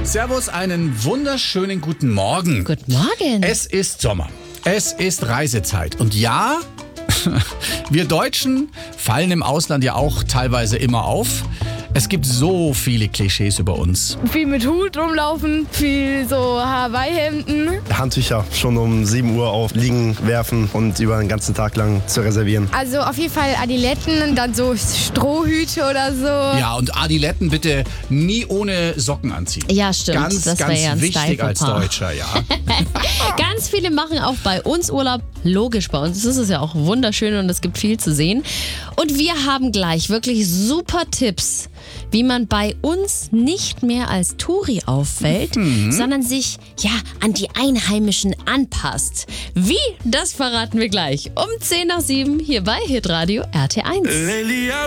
Servus, einen wunderschönen guten Morgen. Guten Morgen. Es ist Sommer. Es ist Reisezeit. Und ja, wir Deutschen fallen im Ausland ja auch teilweise immer auf. Es gibt so viele Klischees über uns. Viel mit Hut rumlaufen, viel so Hawaii-Hemden. Handtücher schon um 7 Uhr auf liegen werfen und über den ganzen Tag lang zu reservieren. Also auf jeden Fall Adiletten, dann so Strohhüte oder so. Ja, und Adiletten bitte nie ohne Socken anziehen. Ja, stimmt. Ganz, das ganz ja ein wichtig als Style-Fauxpas. Deutscher, ja. Ganz viele machen auch bei uns Urlaub. Logisch, bei uns ist es ja auch wunderschön und es gibt viel zu sehen. Und wir haben gleich wirklich super Tipps, wie man bei uns nicht mehr als Touri auffällt, sondern sich ja an die Einheimischen anpasst. Wie? Das verraten wir gleich um 6:10 hier bei Hitradio RT1.